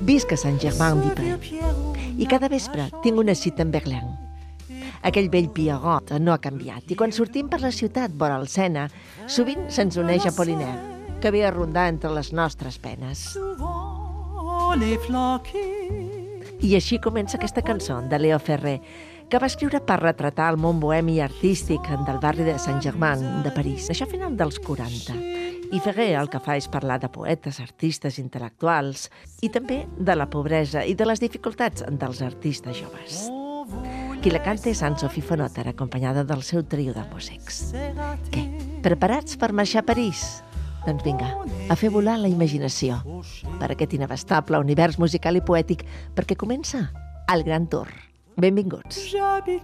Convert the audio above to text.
Visc a Saint-Germain-des-Prés i cada vespre tinc una cita amb Berlin. Aquell vell Pierrot no ha canviat i quan sortim per la ciutat vora el Sena, sovint se'ns uneix Apollinaire, que ve a rondar entre les nostres penes. I així comença aquesta cançó de Léo Ferré, que va escriure per retratar el món bohemi i artístic del barri de Saint-Germain de París, això a final dels 40. I Ferré el que fa és parlar de poetes, artistes, intel·lectuals i també de la pobresa i de les dificultats dels artistes joves. Qui la canta és Anne-Sophie von Otter, acompanyada del seu trio de músics. Què? Preparats per marxar a París? Doncs vinga, a fer volar la imaginació per aquest inabastable univers musical i poètic, perquè comença el Gran Tour. Benvinguts.